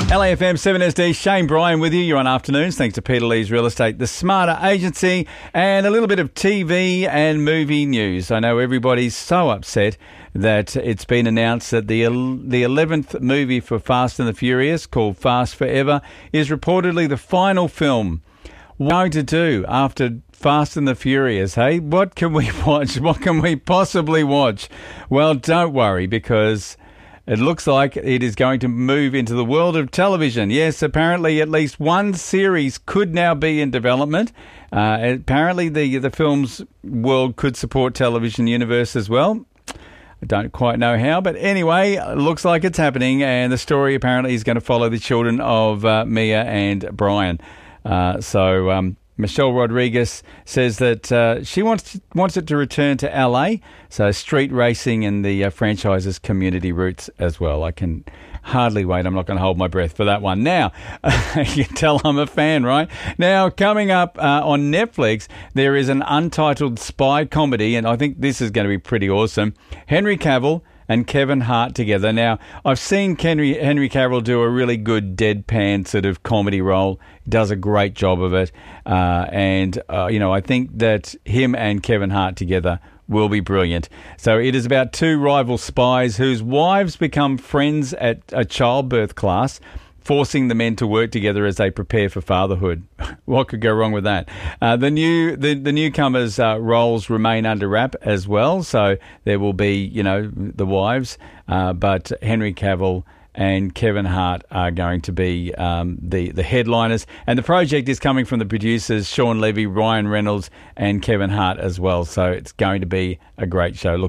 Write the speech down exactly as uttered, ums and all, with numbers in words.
L A F M seven S D, Shane Bryan with you. You're on Afternoons, thanks to Peter Lee's Real Estate, the Smarter Agency, and a little bit of T V and movie news. I know everybody's so upset that it's been announced that the the eleventh movie for Fast and the Furious, called Fast Forever, is reportedly the final film. What are we going to do after Fast and the Furious, hey? What can we watch? What can we possibly watch? Well, don't worry, because it looks like it is going to move into the world of television. Yes, apparently at least one series could now be in development. Uh, apparently the the film's world could support television universe as well. I don't quite know how, but anyway, it looks like it's happening, and the story apparently is going to follow the children of uh, Mia and Brian. Uh, so um, Michelle Rodriguez says that uh, she wants to, wants it to return to L A, so street racing and the uh, franchise's community roots as well. I can hardly wait. I'm not going to hold my breath for that one. Now, you can tell I'm a fan, right? Now, coming up uh, on Netflix, there is an untitled spy comedy, and I think this is going to be pretty awesome. Henry Cavill and Kevin Hart together. Now, I've seen Henry, Henry Cavill do a really good deadpan sort of comedy role. He does a great job of it. Uh, and, uh, you know, I think that him and Kevin Hart together will be brilliant. So it is about two rival spies whose wives become friends at a childbirth class, forcing the men to work together as they prepare for fatherhood. What could go wrong with that? Uh, the new the, the newcomers' uh, roles remain under wrap as well, so there will be, you know, the wives, uh, but Henry Cavill and Kevin Hart are going to be um, the, the headliners. And the project is coming from the producers Sean Levy, Ryan Reynolds and Kevin Hart as well, so it's going to be a great show. Look